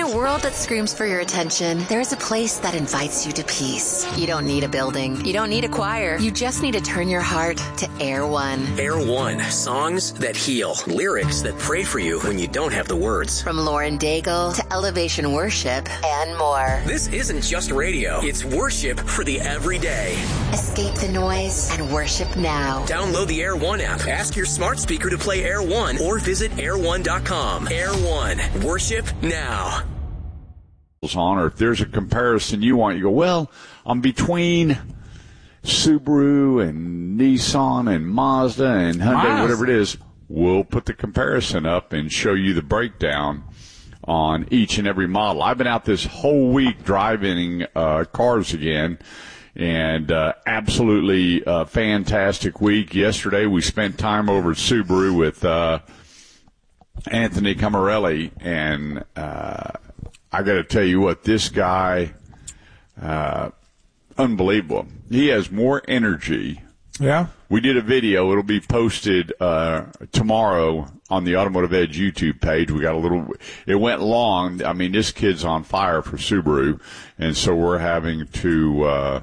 a world that screams for your attention, there is a place that invites you to peace. You don't need a building. You don't need a choir. You just need to turn your heart to Air One. Air One. Songs that heal. Lyrics that pray for you when you don't have the words. From Lauren Daigle to Elevation Worship and more. This isn't just radio. It's worship for the everyday. Escape the noise and worship now. Download the Air One app. Ask your smart speaker to play Air One or visit air1.com. Air One. Worship now. On, or if there's a comparison you want, you go, well, I'm between Subaru and Nissan and Mazda and Hyundai, whatever it is. We'll put the comparison up and show you the breakdown on each and every model. I've been out this whole week driving cars again, and absolutely fantastic week. Yesterday we spent time over at Subaru with Anthony Camarelli, and I got to tell you what, this guy, unbelievable. He has more energy. Yeah. We did a video. It'll be posted tomorrow on the Automotive Edge YouTube page. We got it went long. I mean, this kid's on fire for Subaru, and so we're having to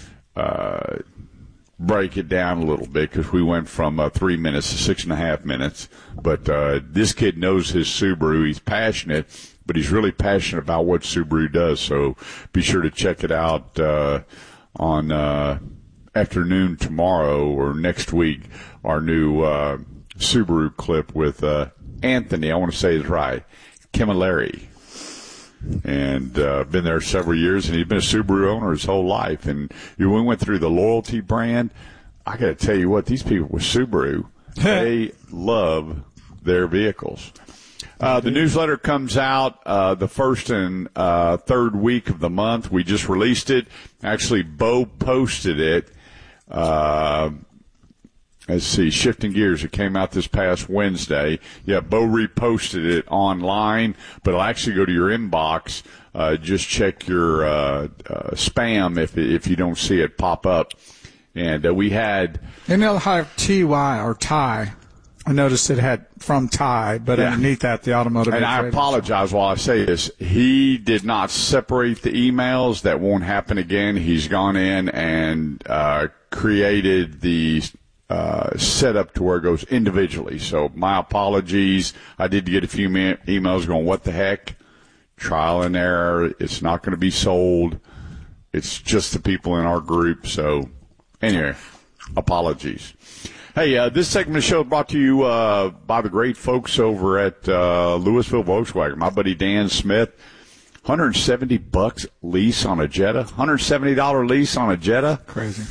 break it down a little bit because we went from 3 minutes to 6.5 minutes. But this kid knows his Subaru. He's passionate, but he's really passionate about what Subaru does. So be sure to check it out on afternoon tomorrow or next week, our new Subaru clip with Anthony, I want to say it's right, Camilleri. And been there several years, and he's been a Subaru owner his whole life. And we went through the loyalty brand. I got to tell you what, these people with Subaru, they love their vehicles. The newsletter comes out the first and third week of the month. We just released it. Actually, Bo posted it. Let's see, shifting gears. It came out this past Wednesday. Yeah, Bo reposted it online, but it'll actually go to your inbox. Just check your spam if you don't see it pop up. And we had... And it'll have TY or Ty. I noticed it had from Ty, but underneath that, the automotive. And I apologize while I say this. He did not separate the emails. That won't happen again. He's gone in and created the setup to where it goes individually. So my apologies. I did get a few emails going, what the heck? Trial and error. It's not going to be sold. It's just the people in our group. So anyway, apologies. Hey, this segment of the show is brought to you by the great folks over at Louisville Volkswagen. My buddy Dan Smith, $170 lease on a Jetta, $170 lease on a Jetta. Crazy.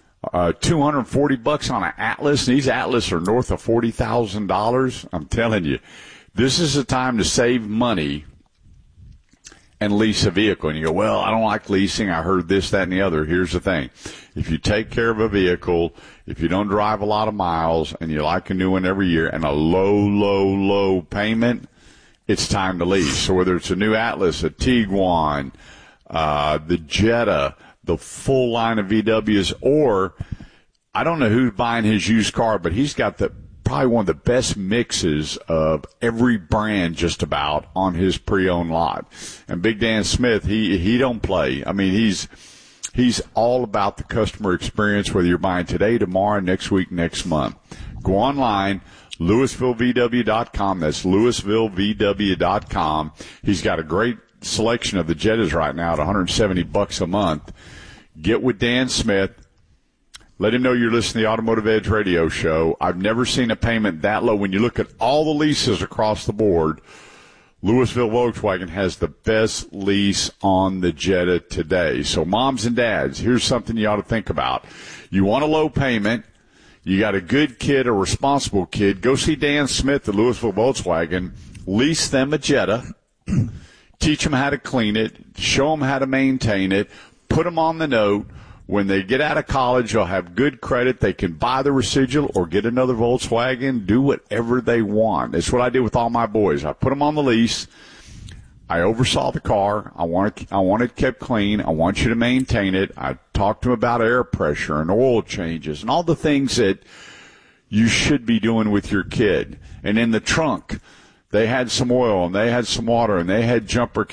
$240 on an Atlas, and these Atlas are north of $40,000. I'm telling you, this is the time to save money and lease a vehicle. And you go, well, I don't like leasing. I heard this, that, and the other. Here's the thing. If you take care of a vehicle, if you don't drive a lot of miles, and you like a new one every year, and a low payment, it's time to lease. So whether it's a new Atlas, a Tiguan, the Jetta, the full line of VWs, or I don't know who's buying his used car, but he's got probably one of the best mixes of every brand just about on his pre-owned lot. And Big Dan Smith, he don't play. I mean, he's all about the customer experience, whether you're buying today, tomorrow, next week, next month. Go online, LouisvilleVW.com. That's LouisvilleVW.com. He's got a great selection of the Jettas right now at $170 a month. Get with Dan Smith. Let him know you're listening to the Automotive Edge radio show. I've never seen a payment that low. When you look at all the leases across the board, Louisville Volkswagen has the best lease on the Jetta today. So moms and dads, here's something you ought to think about. You want a low payment. You got a good kid, a responsible kid. Go see Dan Smith at Louisville Volkswagen. Lease them a Jetta. Teach them how to clean it. Show them how to maintain it. Put them on the note. When they get out of college, they'll have good credit. They can buy the residual or get another Volkswagen, do whatever they want. That's what I did with all my boys. I put them on the lease. I oversaw the car. I want it kept clean. I want you to maintain it. I talked to them about air pressure and oil changes and all the things that you should be doing with your kid. And in the trunk, they had some oil and they had some water and they had jumper